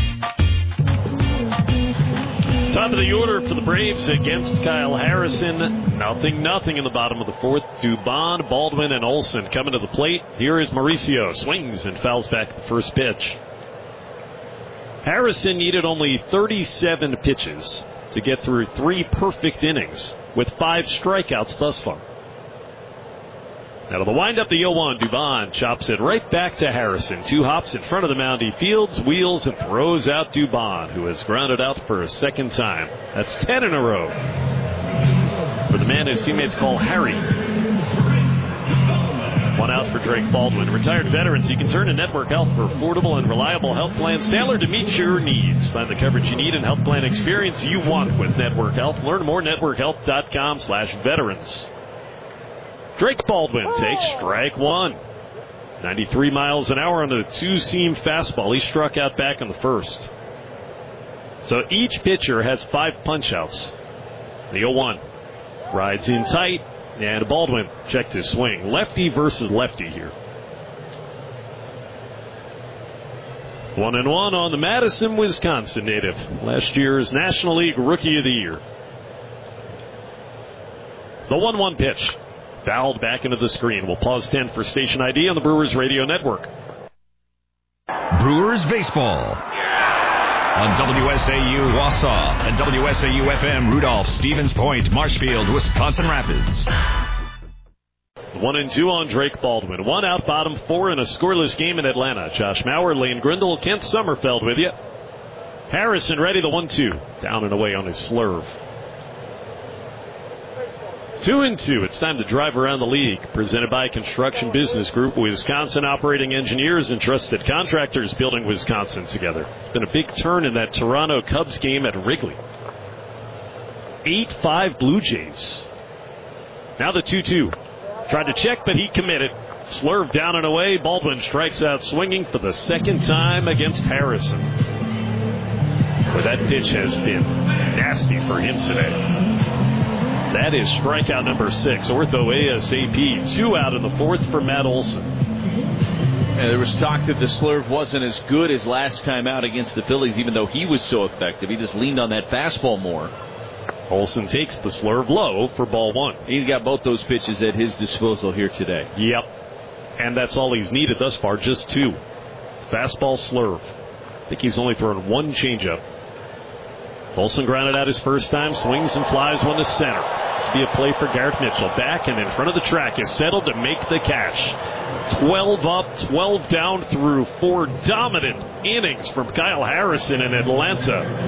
Top of the order for the Braves against Kyle Harrison. Nothing, nothing in the bottom of the fourth. Dubon, Baldwin, and Olson coming to the plate. Here is Mauricio. Swings and fouls back the first pitch. Harrison needed only thirty-seven pitches to get through three perfect innings with five strikeouts thus far. Now to the windup, the oh one. Dubon chops it right back to Harrison. Two hops in front of the mound. He fields, wheels, and throws out Dubon, who has grounded out for a second time. That's ten in a row for the man his teammates call Harry. One out for Drake Baldwin. Retired veterans, you can turn to Network Health for affordable and reliable health plans tailored to meet your needs. Find the coverage you need and health plan experience you want with Network Health. Learn more at network health dot com slash veterans. Drake Baldwin takes strike one. ninety-three miles an hour on a two-seam fastball. He struck out back in the first. So each pitcher has five punch-outs. The oh one rides in tight, and Baldwin checked his swing. Lefty versus lefty here. One and one on the Madison, Wisconsin native. Last year's National League Rookie of the Year. The one one pitch. Fouled back into the screen. We'll pause ten for station I D on the Brewers Radio Network. Brewers Baseball on W S A U Wausau and W S A U F M Rudolph, Stevens Point, Marshfield, Wisconsin Rapids. One and two on Drake Baldwin. One out, bottom four in a scoreless game in Atlanta. Josh Mauer, Lane Grindle, Kent Sommerfeld with you. Harrison ready, the one two. Down and away on his slurve. Two and two. It's time to drive around the league. Presented by Construction Business Group, Wisconsin operating engineers and trusted contractors building Wisconsin together. It's been a big turn in that Toronto Cubs game at Wrigley. eight five Blue Jays. Now the two two. Tried to check, but he committed. Slurve down and away. Baldwin strikes out swinging for the second time against Harrison. But that pitch has been nasty for him today. That is strikeout number six. Ortho ASAP. Two out in the fourth for Matt Olson. And there was talk that the slurve wasn't as good as last time out against the Phillies, even though he was so effective. He just leaned on that fastball more. Olson takes the slurve low for ball one. He's got both those pitches at his disposal here today. Yep. And that's all he's needed thus far, just two. Fastball, slurve. I think he's only thrown one changeup. Olson grounded out his first time, swings and flies one to center. This will be a play for Garrett Mitchell. Back and in front of the track is settled to make the catch. twelve up, twelve down through four dominant innings from Kyle Harrison in Atlanta.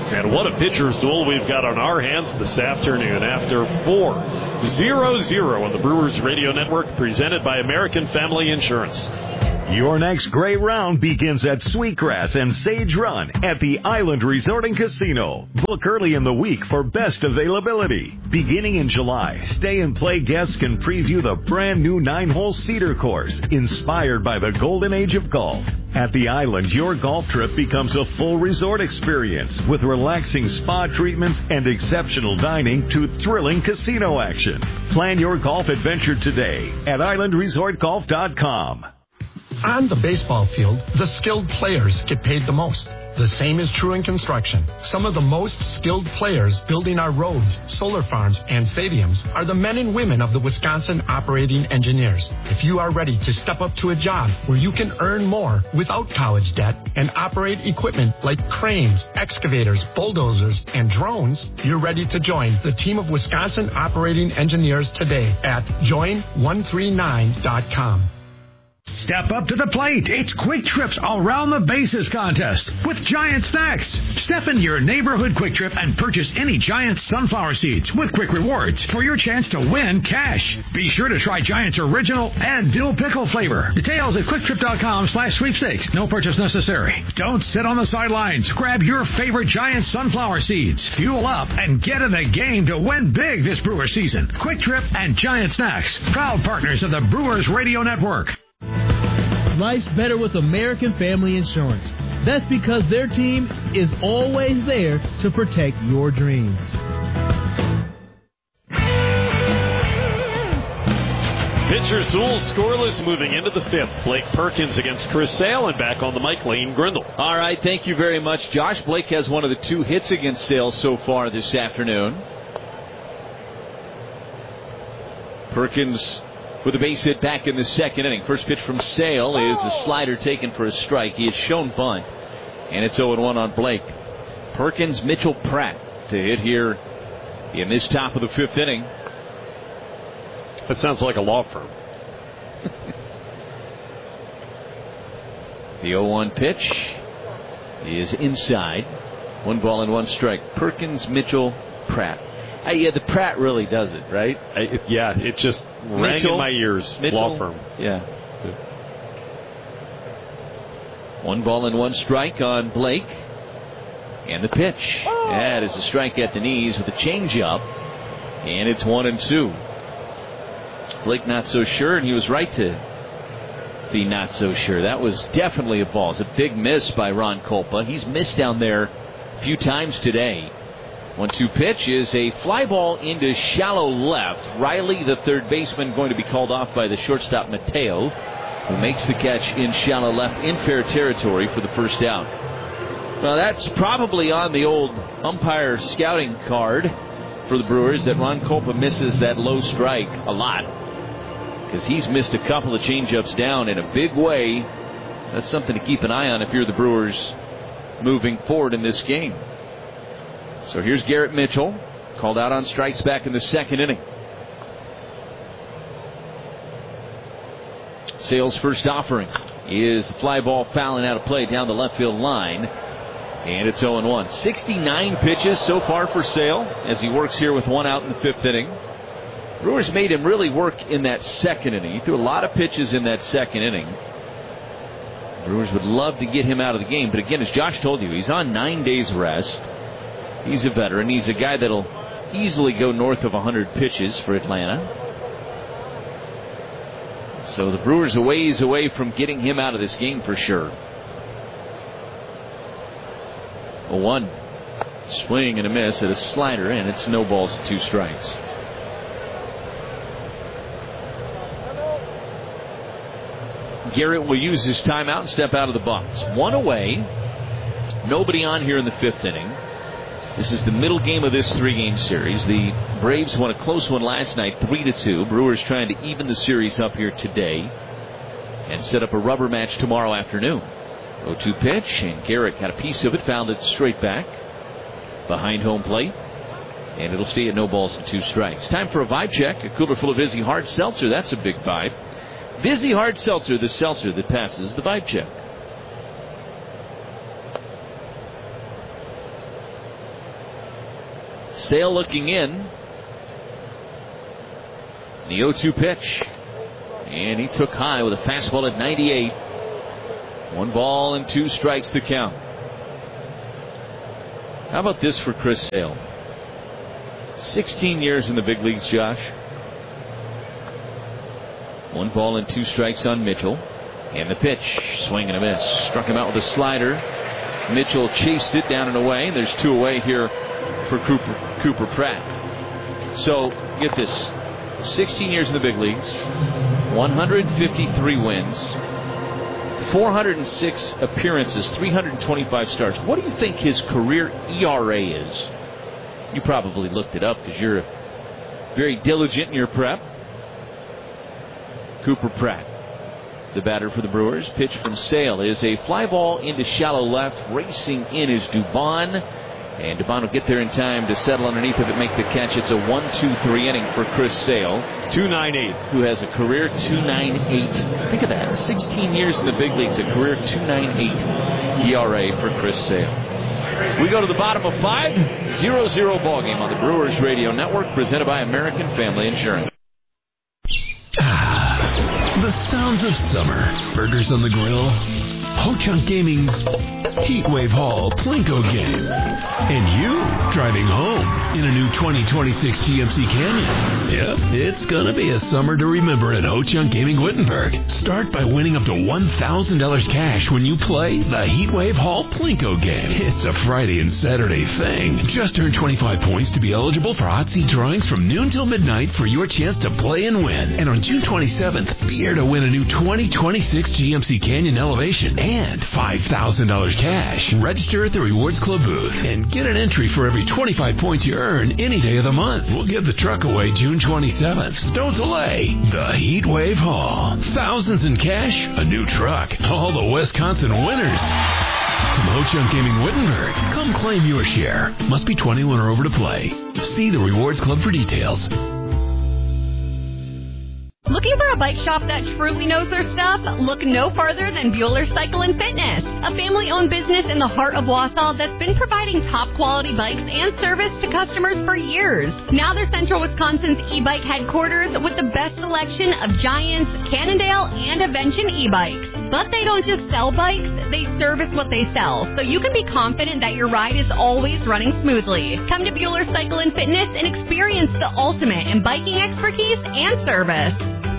And what a pitcher's duel we've got on our hands this afternoon after four. zero zero on the Brewers Radio Network, presented by American Family Insurance. Your next great round begins at Sweetgrass and Sage Run at the Island Resort and Casino. Book early in the week for best availability. Beginning in July, Stay and Play guests can preview the brand new nine-hole Cedar course, inspired by the golden age of golf. At the Island, your golf trip becomes a full resort experience with relaxing spa treatments and exceptional dining to thrilling casino action. Plan your golf adventure today at island resort golf dot com. On the baseball field, the skilled players get paid the most. The same is true in construction. Some of the most skilled players building our roads, solar farms, and stadiums are the men and women of the Wisconsin Operating Engineers. If you are ready to step up to a job where you can earn more without college debt and operate equipment like cranes, excavators, bulldozers, and drones, you're ready to join the team of Wisconsin Operating Engineers today at join one three nine dot com. Step up to the plate. It's Quick Trips Around the Bases contest with Giant Snacks. Step into your neighborhood Quick Trip and purchase any Giant sunflower seeds with Quick Rewards for your chance to win cash. Be sure to try Giant's original and dill pickle flavor. Details at quick trip dot com slash sweepstakes. No purchase necessary. Don't sit on the sidelines. Grab your favorite Giant sunflower seeds. Fuel up and get in the game to win big this Brewer season. Quick Trip and Giant Snacks, proud partners of the Brewers Radio Network. Life's better with American Family Insurance. That's because their team is always there to protect your dreams. Pitcher's duel scoreless moving into the fifth. Blake Perkins against Chris Sale, and back on the mic, Lane Grindle. All right, thank you very much, Josh. Blake has one of the two hits against Sale so far this afternoon. Perkins with a base hit back in the second inning. First pitch from Sale is a slider taken for a strike. He had shown bunt, and it's oh one on Blake. Perkins, Mitchell, Pratt to hit here in this top of the fifth inning. That sounds like a law firm. The oh one pitch is inside. One ball and one strike. Perkins, Mitchell, Pratt. I, yeah, the Pratt really does it, right? I, it, yeah, it just rang Mitchell, in my ears. Mitchell, law firm. Yeah. One ball and one strike on Blake. And the pitch. That is a strike at the knees with a changeup. And it's one and two. Blake not so sure, and he was right to be not so sure. That was definitely a ball. It's a big miss by Ron Kolpa. He's missed down there a few times today. one two pitch is a fly ball into shallow left. Riley, the third baseman, going to be called off by the shortstop Mateo, who makes the catch in shallow left in fair territory for the first out. Well, that's probably on the old umpire scouting card for the Brewers that Ron Kolpa misses that low strike a lot, because he's missed a couple of changeups down in a big way. That's something to keep an eye on if you're the Brewers moving forward in this game. So here's Garrett Mitchell, called out on strikes back in the second inning. Sale's first offering is the fly ball fouling out of play down the left field line. And it's oh one. sixty-nine pitches so far for Sale as he works here with one out in the fifth inning. Brewers made him really work in that second inning. He threw a lot of pitches in that second inning. Brewers would love to get him out of the game. But again, as Josh told you, he's on nine days rest. He's a veteran. He's a guy that'll easily go north of one hundred pitches for Atlanta. So the Brewers a ways away from getting him out of this game for sure. A one. Swing and a miss at a slider, and it's no balls and two strikes. Garrett will use his timeout and step out of the box. One away. Nobody on here in the fifth inning. This is the middle game of this three-game series. The Braves won a close one last night, three to two. Brewers trying to even the series up here today and set up a rubber match tomorrow afternoon. oh two pitch, and Garrett got a piece of it, found it straight back behind home plate, and it'll stay at no balls and two strikes. Time for a vibe check. A cooler full of Vizzy Hard Seltzer. That's a big vibe. Vizzy Hard Seltzer, the seltzer that passes the vibe check. Sale looking in. The oh two pitch. And he took high with a fastball at ninety-eight. One ball and two strikes to count. How about this for Chris Sale? sixteen years in the big leagues, Josh. One ball and two strikes on Mitchell. And the pitch, swing and a miss. Struck him out with a slider. Mitchell chased it down and away. There's two away here for Cooper, Cooper Pratt. So, get this. sixteen years in the big leagues. one hundred fifty-three wins. four hundred six appearances. three hundred twenty-five starts. What do you think his career E R A is? You probably looked it up because you're very diligent in your prep. Cooper Pratt, the batter for the Brewers. Pitch from Sale is a fly ball into shallow left. Racing in is Dubon. And Dubon will get there in time to settle underneath of it, make the catch. It's a one two three inning for Chris Sale. two ninety-eight. Who has a career two ninety-eight. Think of that. sixteen years in the big leagues, a career two ninety-eight E R A for Chris Sale. We go to the bottom of five. zero zero ball game on the Brewers Radio Network, presented by American Family Insurance. The sounds of summer. Burgers on the grill. Ho-Chunk Gaming's Heatwave Hall Plinko game. And you driving home in a new twenty twenty-six G M C Canyon. Yep, it's gonna be a summer to remember at Ho-Chunk Gaming Wittenberg. Start by winning up to one thousand dollars cash when you play the Heatwave Hall Plinko game. It's a Friday and Saturday thing. Just earn twenty-five points to be eligible for hot seat drawings from noon till midnight for your chance to play and win. And on June twenty-seventh, be here to win a new twenty twenty-six G M C Canyon Elevation and five thousand dollars cash. Register at the Rewards Club booth and get an entry for every twenty-five points you earn any day of the month. We'll give the truck away June twenty-seventh. So don't delay. The Heatwave Hall. Thousands in cash, a new truck. All the Wisconsin winners. From Ho-Chunk Gaming Wittenberg, come claim your share. Must be twenty-one or over to play. See the Rewards Club for details. Looking for a bike shop that truly knows their stuff? Look no farther than Bueller Cycle and Fitness, a family-owned business in the heart of Wausau that's been providing top-quality bikes and service to customers for years. Now they're Central Wisconsin's e-bike headquarters with the best selection of Giants, Cannondale, and Avention e-bikes. But they don't just sell bikes, they service what they sell, so you can be confident that your ride is always running smoothly. Come to Bueller Cycle and Fitness and experience the ultimate in biking expertise and service.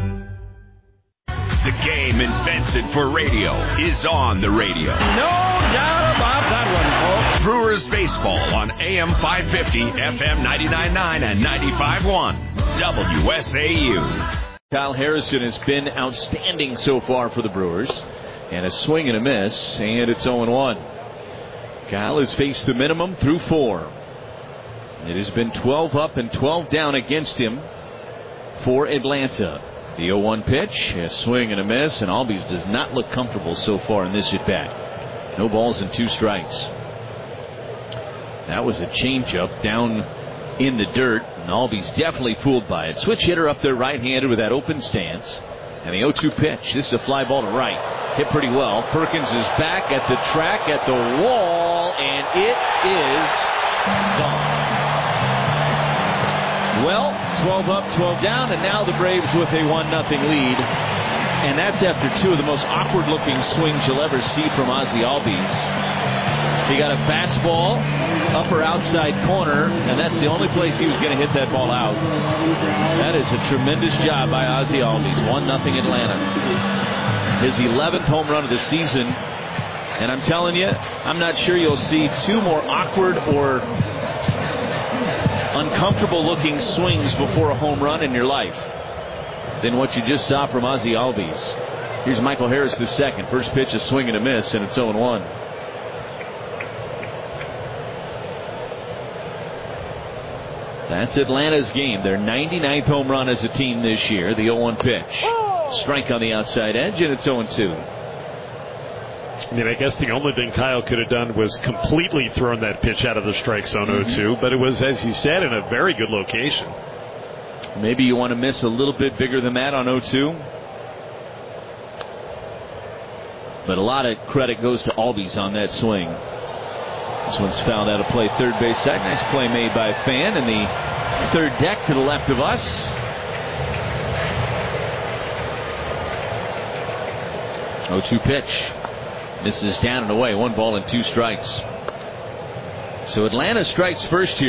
The game invented for radio is on the radio. No doubt about that one, folks. Brewers baseball on A M five fifty, F M ninety-nine point nine, and ninety-five point one W S A U. Kyle Harrison has been outstanding so far for the Brewers. And a swing and a miss, and it's oh one. Kyle has faced the minimum through four. It has been twelve up and twelve down against him for Atlanta. The oh one pitch, a swing and a miss, and Albies does not look comfortable so far in this at-bat. No balls and two strikes. That was a changeup down in the dirt, and Albies definitely fooled by it. Switch hitter up there right-handed with that open stance. And the oh two pitch, this is a fly ball to right. Hit pretty well. Perkins is back at the track, at the wall, and it is gone. Well, twelve up, twelve down, and now the Braves with a one nothing lead. And that's after two of the most awkward-looking swings you'll ever see from Ozzie Albies. He got a fastball, upper outside corner, and that's the only place he was going to hit that ball out. That is a tremendous job by Ozzie Albies. one nothing Atlanta. His eleventh home run of the season. And I'm telling you, I'm not sure you'll see two more awkward or uncomfortable looking swings before a home run in your life than what you just saw from Ozzie Albies. Here's Michael Harris the second. First pitch, a swing and a miss, and it's oh one. That's Atlanta's game. Their ninety-ninth home run as a team this year. The oh one pitch. Strike on the outside edge, and it's oh two. I mean, I guess the only thing Kyle could have done was completely thrown that pitch out of the strike zone oh two, but it was, as you said, in a very good location. Maybe you want to miss a little bit bigger than that on oh two. But a lot of credit goes to Albies on that swing. This one's fouled out of play, third base side. Nice play made by Fan in the third deck to the left of us. oh two pitch. Misses down and away. One ball and two strikes. So Atlanta strikes first here.